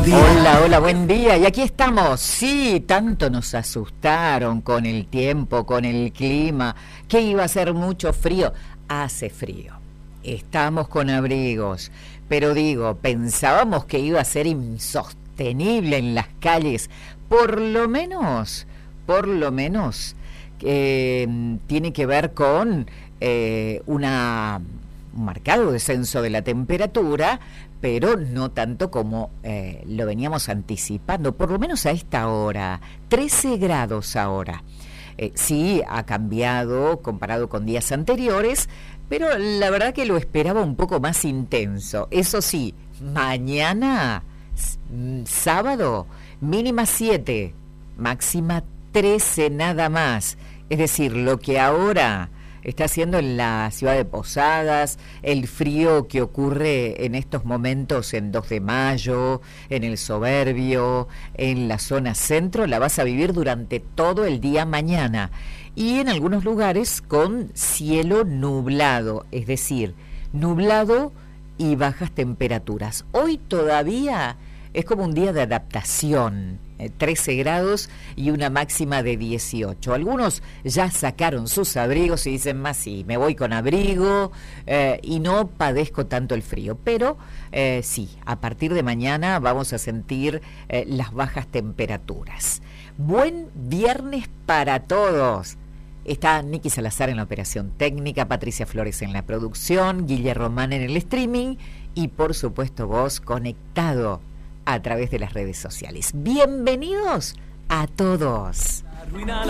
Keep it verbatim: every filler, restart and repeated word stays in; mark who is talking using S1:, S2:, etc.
S1: día.
S2: Hola, hola, buen día. Y aquí estamos. Sí, tanto nos asustaron con el tiempo, con el clima, que iba a ser mucho frío. Hace frío. Estamos con abrigos. Pero digo, pensábamos que iba a ser insostenible en las calles. Por lo menos, por lo menos, eh, tiene que ver con eh, una... un marcado descenso de la temperatura, pero no tanto como eh, lo veníamos anticipando, por lo menos a esta hora, trece grados ahora. Eh, sí, ha cambiado comparado con días anteriores, pero la verdad que lo esperaba un poco más intenso. Eso sí, mañana, sábado, mínima siete, máxima trece nada más. Es decir, lo que ahora está haciendo en la ciudad de Posadas, el frío que ocurre en estos momentos en dos de mayo, en el Soberbio, en la zona centro, la vas a vivir durante todo el día mañana. Y en algunos lugares con cielo nublado, es decir, nublado y bajas temperaturas. Hoy todavía es como un día de adaptación, eh, trece grados y una máxima de dieciocho. Algunos ya sacaron sus abrigos y dicen, más sí, me voy con abrigo eh, y no padezco tanto el frío. Pero eh, sí, a partir de mañana vamos a sentir eh, las bajas temperaturas. Buen viernes para todos. Está Nicky Salazar en la operación técnica, Patricia Flores en la producción, Guille Román en el streaming y por supuesto vos conectado a través de las redes sociales. Bienvenidos a todos.